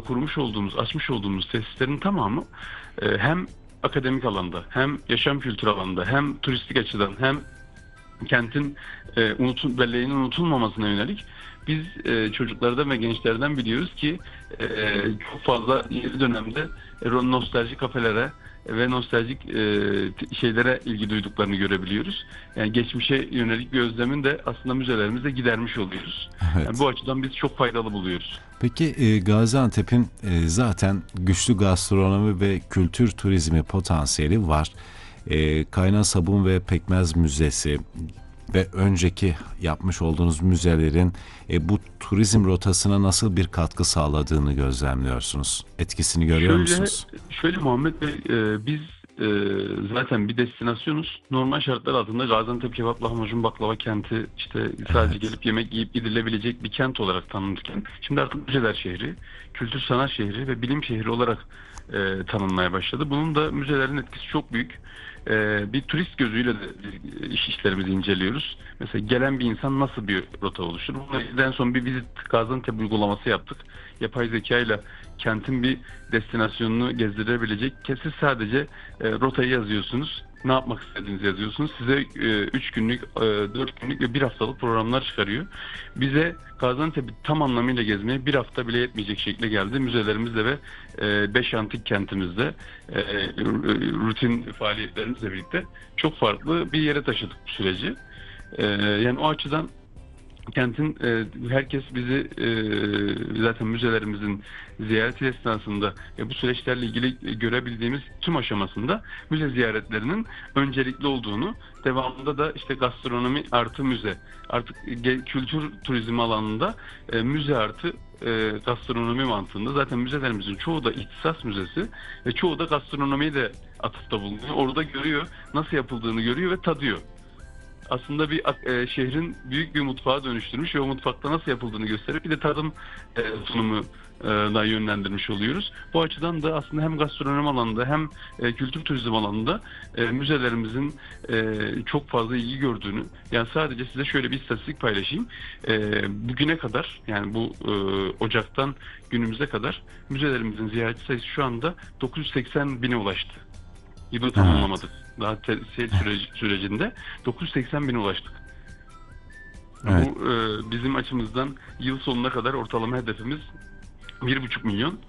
kurmuş olduğumuz, açmış olduğumuz tesislerin tamamı hem akademik alanda, hem yaşam kültürü alanda, hem turistik açıdan, hem kentin belleğinin unutulmamasına yönelik biz çocuklardan ve gençlerden biliyoruz ki çok fazla yeni dönemde nostaljik kafelere ve nostaljik şeylere ilgi duyduklarını görebiliyoruz. Yani geçmişe yönelik bir özlemin de aslında müzelerimizde gidermiş oluyoruz. Yani Evet. bu açıdan biz çok faydalı buluyoruz. Peki Gaziantep'in zaten güçlü gastronomi ve kültür turizmi potansiyeli var. Kaynar Sabun ve Pekmez Müzesi ve önceki yapmış olduğunuz müzelerin bu turizm rotasına nasıl bir katkı sağladığını gözlemliyorsunuz? Etkisini görüyor Şöyle, musunuz? şöyle Muhammed Bey, biz zaten bir destinasyonuz. Normal şartlar altında Gaziantep kebap, lahmacun, baklava kenti işte sadece Evet. gelip yemek yiyip gidilebilecek bir kent olarak tanınırken şimdi artık müzeler şehri, kültür sanat şehri ve bilim şehri olarak tanınmaya başladı. Bunun da müzelerin etkisi çok büyük. Bir turist gözüyle de işlerimizi inceliyoruz. Mesela gelen bir insan nasıl bir rota oluşturur? En son bir vizit Gaziantep uygulaması yaptık. Yapay zeka ile kentin bir destinasyonunu gezdirebilecek. Siz sadece rotayı yazıyorsunuz. Ne yapmak istediğinizi yazıyorsunuz. Size 3 günlük, 4 günlük ve bir haftalık programlar çıkarıyor. Bize Gaziantep'i tam anlamıyla gezmeye bir hafta bile yetmeyecek şekilde geldi. Müzelerimizde ve 5 antik kentimizde rutin faaliyetlerimizle birlikte çok farklı bir yere taşıdık bu süreci. Yani o açıdan kentin herkes bizi zaten müzelerimizin ziyareti esnasında bu süreçlerle ilgili görebildiğimiz tüm aşamasında müze ziyaretlerinin öncelikli olduğunu, devamında da işte gastronomi artı müze, artık kültür turizmi alanında müze artı gastronomi mantığında zaten müzelerimizin çoğu da ihtisas müzesi ve çoğu da gastronomiye de atıfta bulunuyor. Orada görüyor, nasıl yapıldığını görüyor ve tadıyor. Aslında bir şehrin büyük bir mutfağa dönüştürmüş ve o mutfakta nasıl yapıldığını gösterip bir de tadım sunumu da yönlendirmiş oluyoruz. Bu açıdan da aslında hem gastronomi alanında hem kültür turizm alanında müzelerimizin çok fazla ilgi gördüğünü, yani sadece size şöyle bir istatistik paylaşayım. Bugüne kadar, yani bu Ocak'tan günümüze kadar müzelerimizin ziyaretçi sayısı şu anda 980 bine ulaştı. Yılı Evet. tamamlamadık. Daha sürecinde 980 bine ulaştık. Evet. Bu bizim açımızdan yıl sonuna kadar ortalama hedefimiz 1,5 milyon.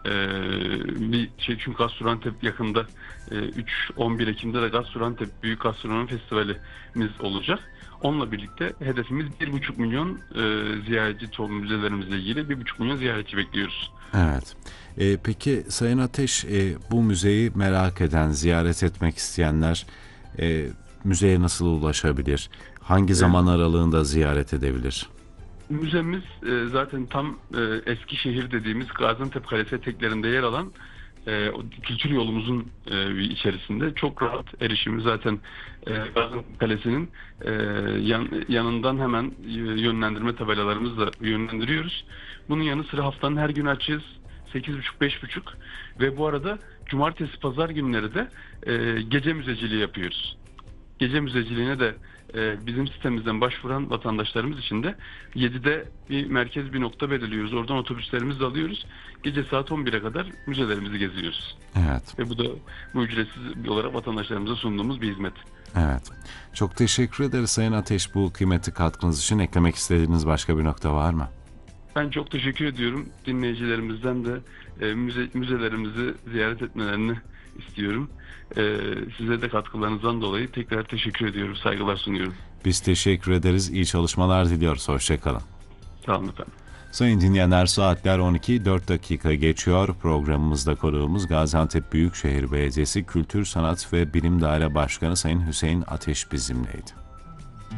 Bir şey, çünkü Gaziantep yakında 3-11 Ekim'de de Gaziantep Büyük Gastronomi Festivalimiz olacak. Onunla birlikte hedefimiz 1,5 milyon ziyaretçi, müzelerimizle ilgili 1,5 milyon ziyaretçi bekliyoruz. Evet. Peki Sayın Ateş, bu müzeyi merak eden, ziyaret etmek isteyenler müzeye nasıl ulaşabilir? Hangi E, zaman aralığında ziyaret edebilir? Müzemiz zaten tam eski şehir dediğimiz Gaziantep Kalesi eteklerinde yer alan o kültür yolumuzun içerisinde çok rahat erişimi zaten Gaziantep Kalesi'nin yanından hemen yönlendirme tabelalarımızla yönlendiriyoruz. Bunun yanı sıra haftanın her günü açığız. 8.30-5.30 ve bu arada cumartesi pazar günleri de gece müzeciliği yapıyoruz. Gece müzeciliğine de bizim sitemizden başvuran vatandaşlarımız için de 7'de bir merkez bir nokta belirliyoruz. Oradan otobüslerimizi alıyoruz. Gece saat 11'e kadar müzelerimizi geziyoruz. Evet. Ve bu da ücretsiz olarak vatandaşlarımıza sunduğumuz bir hizmet. Evet. Çok teşekkür ederiz Sayın Ateş, bu kıymetli katkınız için. Eklemek istediğiniz başka bir nokta var mı? Ben çok teşekkür ediyorum. Dinleyicilerimizden de müzelerimizi ziyaret etmelerini istiyorum. Size de katkılarınızdan dolayı tekrar teşekkür ediyorum. Saygılar sunuyorum. Biz teşekkür ederiz. İyi çalışmalar diliyoruz. Hoşçakalın. Sağ olun efendim. Sayın dinleyenler, saatler 12:04 dakika geçiyor. Programımızda konuğumuz Gaziantep Büyükşehir Belediyesi Kültür, Sanat ve Bilim Daire Başkanı Sayın Hüseyin Ateş bizimleydi.